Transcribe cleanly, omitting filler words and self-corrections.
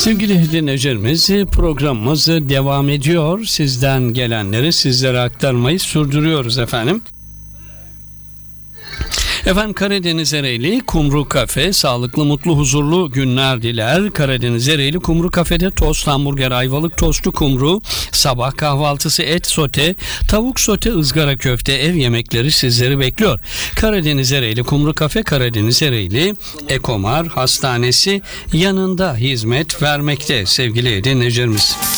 Sevgili dinleyicilerimiz, programımız devam ediyor. Sizden gelenleri sizlere aktarmayı sürdürüyoruz efendim. Efendim, Karadeniz Ereğli Kumru Kafe sağlıklı, mutlu, huzurlu günler diler. Karadeniz Ereğli Kumru Kafe'de tost, hamburger, ayvalık tostu, kumru, sabah kahvaltısı, et sote, tavuk sote, ızgara köfte, ev yemekleri sizleri bekliyor. Karadeniz Ereğli Kumru Kafe, Karadeniz Ereğli Ekomar Hastanesi yanında hizmet vermekte sevgili dinleyicilerimiz.